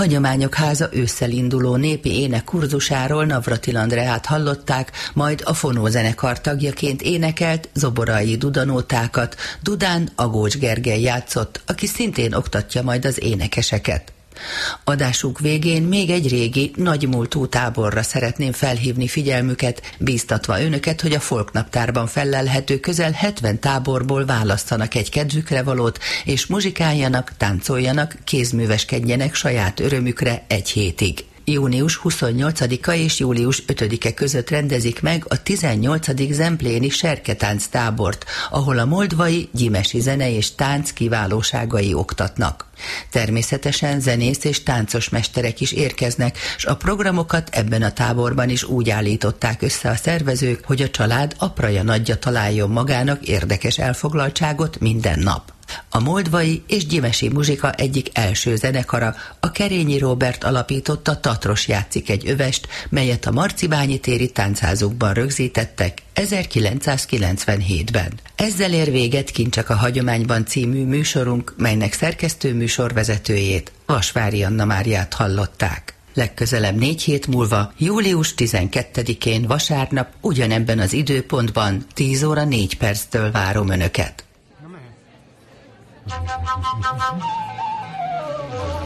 Hagyományok Háza ősszel induló népi ének kurzusáról Navratil Andreát hallották, majd a fonózenekar tagjaként énekelt zoborai dudanótákat. Dudán Agócs Gergely játszott, aki szintén oktatja majd az énekeseket. Adásunk végén még egy régi, nagymúltú táborra szeretném felhívni figyelmüket, bíztatva önöket, hogy a folknaptárban fellelhető közel 70 táborból választanak egy kedvükre valót, és muzsikáljanak, táncoljanak, kézműveskedjenek saját örömükre egy hétig. Június 28-a és július 5-e között rendezik meg a 18. Zempléni serketánc tábort, ahol a moldvai gyimesi zene és tánc kiválóságai oktatnak. Természetesen zenész és táncos mesterek is érkeznek, s a programokat ebben a táborban is úgy állították össze a szervezők, hogy a család apraja nagyja találjon magának érdekes elfoglaltságot minden nap. A moldvai és gyimesi muzsika egyik első zenekara, a Kerényi Róbert alapította Tatros játszik egy övest, melyet a Marcibányi téri táncházukban rögzítettek 1997-ben. Ezzel ér véget Kincsek a hagyományban című műsorunk, melynek szerkesztő műsorvezetőjét, Vasvári Anna Máriát hallották. Legközelebb 4 hét múlva, július 12-én vasárnap ugyanebben az időpontban 10 óra 4 perctől várom önöket.